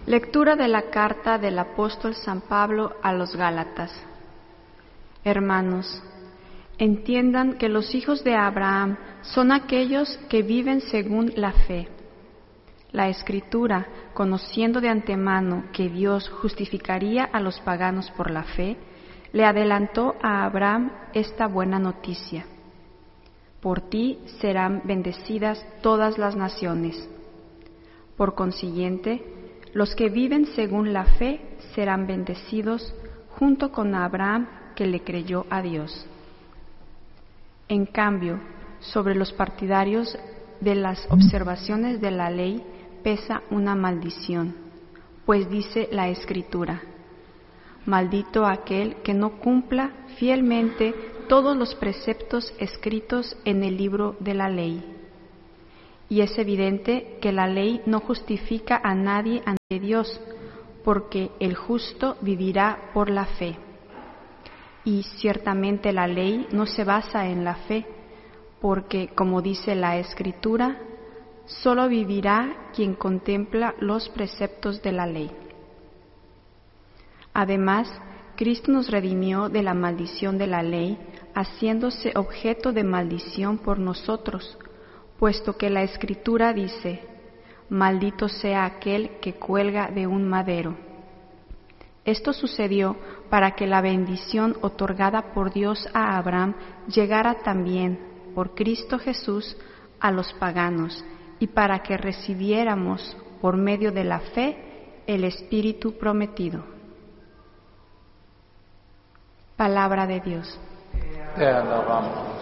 Lectura de la carta del apóstol San Pablo a los Gálatas. Hermanos, entiendan que los hijos de Abraham son aquellos que viven según la fe. La Escritura, conociendo de antemano que Dios justificaría a los paganos por la fe, le adelantó a Abraham esta buena noticia: por ti serán bendecidas todas las naciones. Por consiguiente, los que viven según la fe serán bendecidos junto con Abraham, que le creyó a Dios. En cambio, sobre los partidarios de las observaciones de la ley pesa una maldición, pues dice la Escritura: maldito aquel que no cumpla fielmente todos los preceptos escritos en el libro de la ley. Y es evidente que la ley no justifica a nadie ante Dios, porque el justo vivirá por la fe. Y ciertamente la ley no se basa en la fe, porque, como dice la Escritura, solo vivirá quien contempla los preceptos de la ley. Además, Cristo nos redimió de la maldición de la ley, haciéndose objeto de maldición por nosotros, puesto que la Escritura dice: maldito sea aquel que cuelga de un madero. Esto sucedió para que la bendición otorgada por Dios a Abraham llegara también, por Cristo Jesús, a los paganos, y para que recibiéramos, por medio de la fe, el Espíritu prometido. Palabra de Dios. Te alabamos.